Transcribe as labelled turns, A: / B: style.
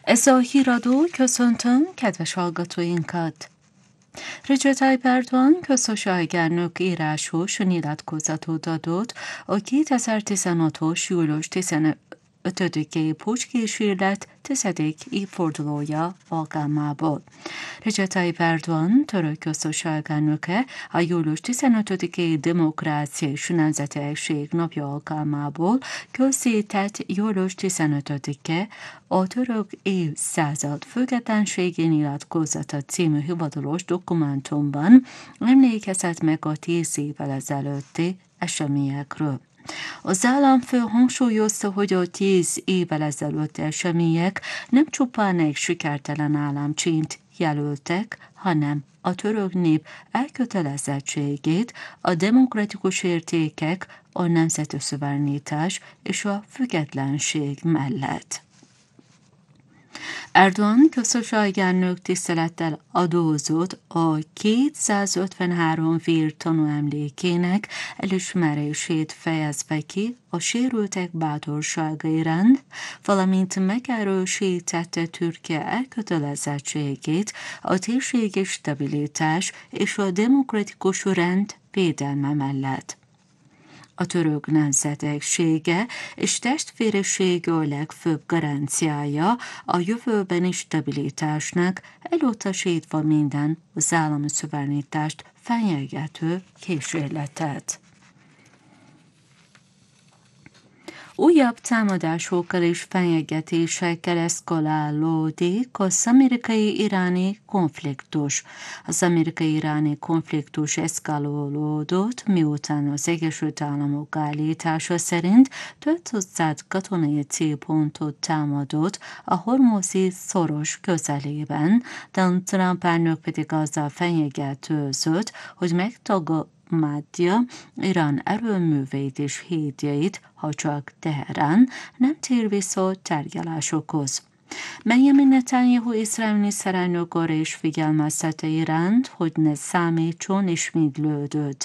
A: Ez a híradó, köszöntöm kedves hallgatóinkat! Recep Tayyip Erdoğan köztársasági elnök írásos nyilatkozatot adott a 2016-os július 15-i pucskísérlet 10. évfordulója alkalmából. Recep Tayyip Erdoğan török köztársaság elnöke a július 15-i Demokrácia és Nemzeti Egység napja alkalmából közzétett július 15-e a török évszázad függetlenségi nyilatkozata című hivatalos dokumentumban emlékezett meg a 10 évvel ezelőtti eseményekről. Az államfő hangsúlyozta, hogy a 10 évvel ezelőtti események nem csupán egy sikertelen államcsínt jelöltek, hanem a török nép elkötelezettségét, a demokratikus értékek, a nemzeti szuverenitás és a függetlenség mellett. Erdoğan köztársasági elnök tisztelettel adózott a 253 vértanú emlékének elismerését fejezve ki a sérültek bátorsága iránt, valamint megerősítette Türkiye elkötelezettségét a térségi stabilitás és a demokratikus rend védelme mellett. A török nemzet egysége és testvérisége a legfőbb garanciája a jövőbeni stabilitásnak, elutasítva minden az állami szuverenitást fenyegető kísérletet. Újabb támadásokkal és fenyegetésekkel eszkalálódik az amerikai-iráni konfliktus. Az amerikai-iráni konfliktus eszkalálódott, miután az Egyesült Államok állítása szerint több tucat katonai célpontot támadott a hormuzi szoros közelében, de Trump elnök pedig azzal fenyegetőzött, hogy megtagadja Irán erőműveit és hídjait, ha csak Teherán nem tér vissza a tárgyalásokhoz. Benjamin Netanyahu izraeli miniszterelnök arra is figyelmeztette Iránt, hogy ne számítson ismétlődő